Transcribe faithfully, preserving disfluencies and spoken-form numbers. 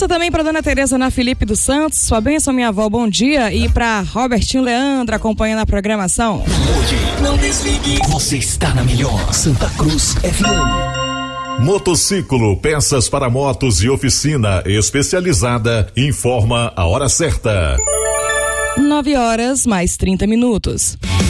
benção também para dona Tereza na Felipe dos Santos. Sua benção, minha avó, bom dia. E para Robertinho Leandro acompanhando a programação. Mude, não desligue. Você está na melhor Santa Cruz F M. Motociclo, peças para motos e oficina especializada, informa a hora certa. nove horas mais trinta minutos.